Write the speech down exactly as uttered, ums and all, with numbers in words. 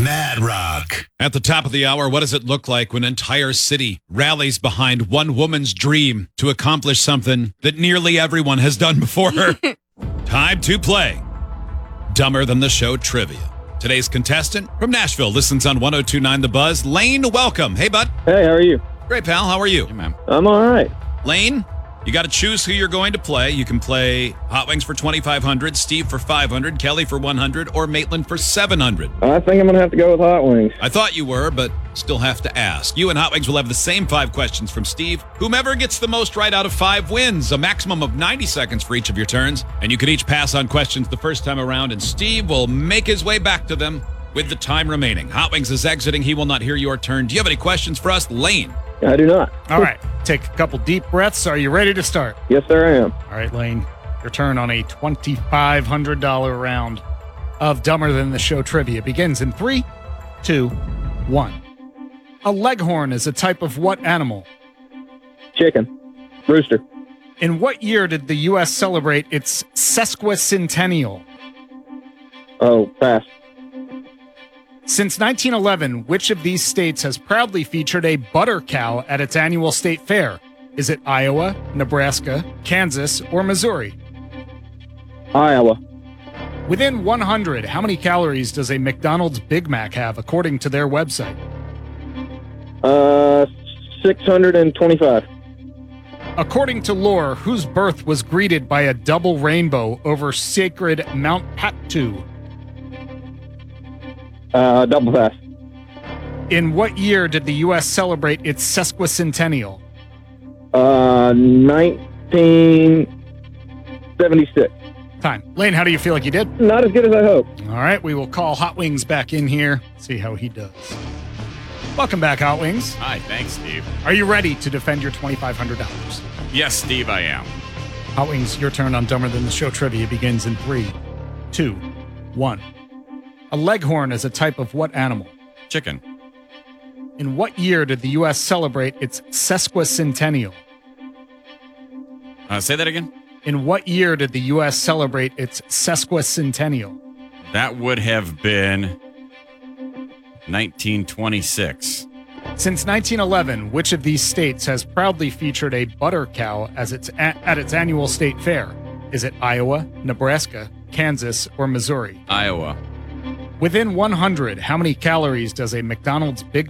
Mad Rock. At the top of the hour, what does it look like when an entire city rallies behind one woman's dream to accomplish something that nearly everyone has done before her? Time to play Dumber Than the Show Trivia. Today's contestant from Nashville listens on one oh two point nine The Buzz. Lane, welcome. Hey, bud. Hey, how are you? Great, pal. How are you? Hey, man. I'm all right. Lane, you got to choose who you're going to play. You can play Hot Wings for twenty-five hundred, Steve for five hundred, Kelly for one hundred, or Maitland for seven hundred. I think I'm going to have to go with Hot Wings. I thought you were, but still have to ask. You and Hot Wings will have the same five questions from Steve. Whomever gets the most right out of five wins. A maximum of ninety seconds for each of your turns. And you can each pass on questions the first time around, and Steve will make his way back to them with the time remaining. Hot Wings is exiting. He will not hear your turn. Do you have any questions for us, Lane? I do not. All right. Take a couple deep breaths. Are you ready to start? Yes, sir, I am. All right, Lane. Your turn on a twenty-five hundred dollars round of Dumber Than the Show trivia begins in three, two, one. A leghorn is a type of what animal? Chicken. Rooster. In what year did the U S celebrate its sesquicentennial? Oh, pass. Since nineteen eleven, which of these states has proudly featured a butter cow at its annual state fair? Is it Iowa, Nebraska, Kansas, or Missouri? Iowa. Within one hundred, how many calories does a McDonald's Big Mac have according to their website? Uh, six hundred twenty-five. According to lore, whose birth was greeted by a double rainbow over sacred Mount Patu? Uh, double pass. In what year did the U S celebrate its sesquicentennial? Uh, nineteen seventy-six. Time. Lane, how do you feel like you did? Not as good as I hoped. All right, we will call Hot Wings back in here, see how he does. Welcome back, Hot Wings. Hi, thanks, Steve. Are you ready to defend your twenty-five hundred dollars? Yes, Steve, I am. Hot Wings, your turn on Dumber Than the Show trivia begins in three, two, one. A leghorn is a type of what animal? Chicken. In what year did the U S celebrate its sesquicentennial? Uh, say that again? In what year did the U S celebrate its sesquicentennial? That would have been nineteen twenty-six. Since nineteen eleven, which of these states has proudly featured a butter cow as its a- at its annual state fair? Is it Iowa, Nebraska, Kansas, or Missouri? Iowa. Within one hundred, how many calories does a McDonald's Big